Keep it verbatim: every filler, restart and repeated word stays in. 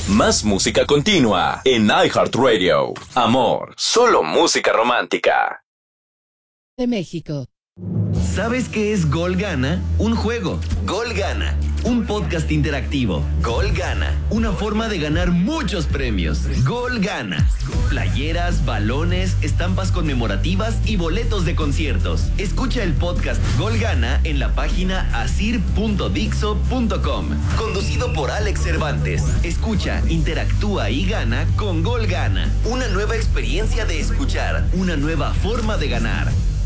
Más música continua en iHeartRadio. Amor, solo música romántica. De México. ¿Sabes qué es Gol Gana? Un juego. Gol Gana. Un podcast interactivo. Gol Gana. Una forma de ganar muchos premios. Gol Gana. Playeras, balones, estampas conmemorativas y boletos de conciertos. Escucha el podcast Gol Gana en la página asir punto dixo punto com. Conducido por Alex Cervantes. Escucha, interactúa y gana con Gol Gana. Una nueva experiencia de escuchar. Una nueva forma de ganar.